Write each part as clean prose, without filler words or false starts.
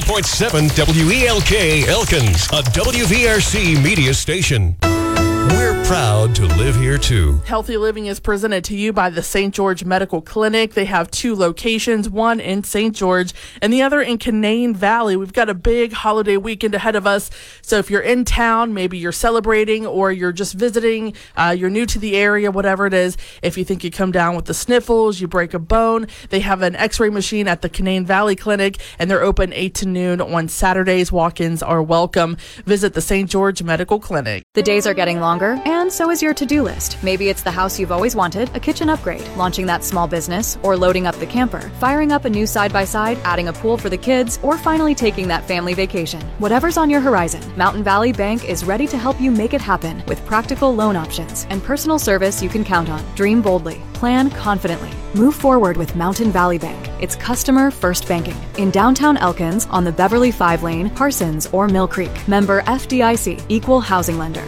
94.7 WELK Elkins, a WVRC media station. We're proud to live here, too. Healthy Living is presented to you by the St. George Medical Clinic. They have 2 locations, one in St. George and the other in Canaan Valley. We've got a big holiday weekend ahead of us. So if you're in town, maybe you're celebrating or you're just visiting, you're new to the area, whatever it is. If you think you come down with the sniffles, you break a bone, they have an x-ray machine at the Canaan Valley Clinic, and they're open 8 to noon on Saturdays. Walk-ins are welcome. Visit the St. George Medical Clinic. The days are getting longer, and so is your to-do list. Maybe it's the house you've always wanted, a kitchen upgrade, launching that small business, or loading up the camper, firing up a new side-by-side, adding a pool for the kids, or finally taking that family vacation. Whatever's on your horizon, Mountain Valley Bank is ready to help you make it happen with practical loan options and personal service you can count on. Dream boldly. Plan confidently. Move forward with Mountain Valley Bank. It's customer first banking. In downtown Elkins, on the Beverly 5 lane, Parsons, or Mill Creek. Member FDIC, Equal Housing Lender.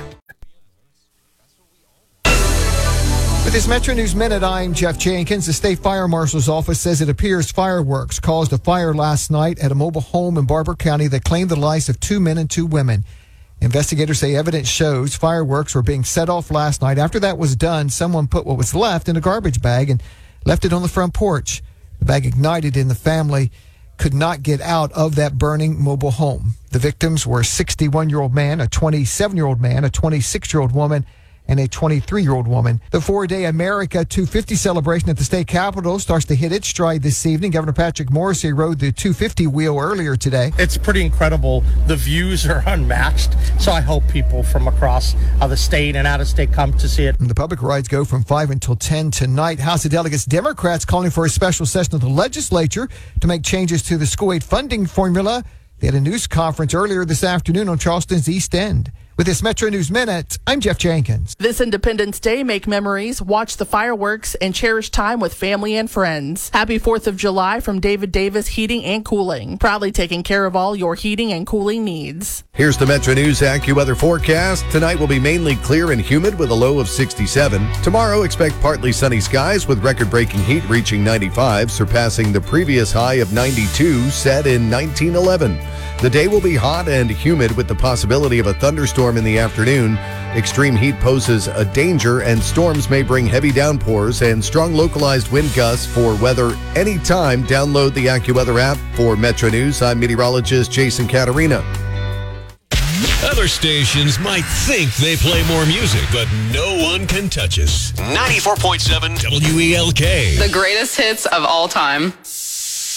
With this Metro News Minute, I'm Jeff Jenkins. The State Fire Marshal's Office says it appears fireworks caused a fire last night at a mobile home in Barber County that claimed the lives of 2 men and 2 women. Investigators say evidence shows fireworks were being set off last night. After that was done, someone put what was left in a garbage bag and left it on the front porch. The bag ignited and the family could not get out of that burning mobile home. The victims were a 61-year-old man, a 27-year-old man, a 26-year-old woman, and a 23-year-old woman. The 4-day America 250 celebration at the state capitol starts to hit its stride this evening. Governor Patrick Morrisey rode the 250 wheel earlier today. It's pretty incredible. The views are unmatched, so I hope people from across the state and out of state come to see it. The public rides go from 5 until 10 tonight. House of Delegates Democrats calling for a special session of the legislature to make changes to the school aid funding formula. They had a news conference earlier this afternoon on Charleston's East End. With this Metro News Minute, I'm Jeff Jenkins. This Independence Day, make memories, watch the fireworks, and cherish time with family and friends. Happy 4th of July from David Davis Heating and Cooling. Proudly taking care of all your heating and cooling needs. Here's the Metro News AccuWeather forecast. Tonight will be mainly clear and humid with a low of 67. Tomorrow, expect partly sunny skies with record-breaking heat reaching 95, surpassing the previous high of 92 set in 1911. The day will be hot and humid with the possibility of a thunderstorm in the afternoon. Extreme heat poses a danger, and storms may bring heavy downpours and strong localized wind gusts. For weather anytime, download the AccuWeather app. For Metro News, I'm meteorologist Jason Caterina. Other stations might think they play more music, but no one can touch us. 94.7 WELK. The greatest hits of all time.